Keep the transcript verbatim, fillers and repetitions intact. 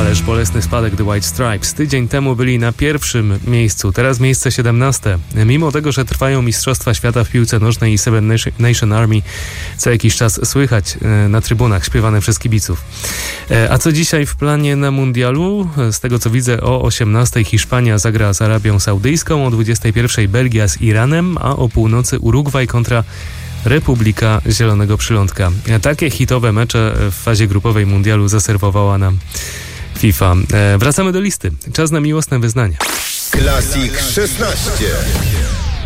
Ależ bolesny spadek The White Stripes. Tydzień temu byli na pierwszym miejscu, teraz miejsce siedemnaste. Mimo tego, że trwają Mistrzostwa Świata w piłce nożnej i Seven Nation Army, co jakiś czas słychać na trybunach śpiewane przez kibiców. A co dzisiaj w planie na mundialu? Z tego co widzę, o osiemnastej Hiszpania zagra z Arabią Saudyjską, o dwudziestej pierwszej Belgia z Iranem, a o północy Urugwaj kontra Republika Zielonego Przylądka. Takie hitowe mecze w fazie grupowej mundialu zaserwowała nam FIFA. E, wracamy do listy. Czas na miłosne wyznania. Classic szesnaście.